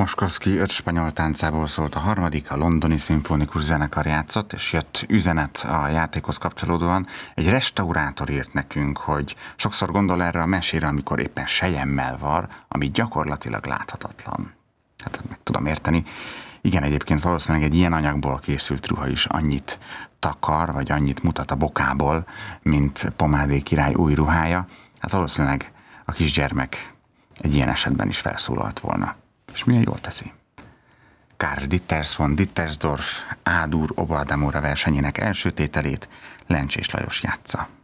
Moszkowski 5 spanyol táncából szólt a harmadik, a Londoni Szimfonikus Zenekar játszott, és jött üzenet a játékhoz kapcsolódóan. Egy restaurátor írt nekünk, hogy sokszor gondol erre a mesére, amikor éppen selyemmel var, ami gyakorlatilag láthatatlan. Hát meg tudom érteni. Igen, egyébként valószínűleg egy ilyen anyagból készült ruha is annyit takar, vagy annyit mutat a bokából, mint Pomádé király új ruhája. Hát valószínűleg a kisgyermek egy ilyen esetben is felszólalt volna. És milyen jól teszi. Karl Ditters von Dittersdorf A-dur Oboe d'Amore versenyének első tételét Lencsés Lajos játsza.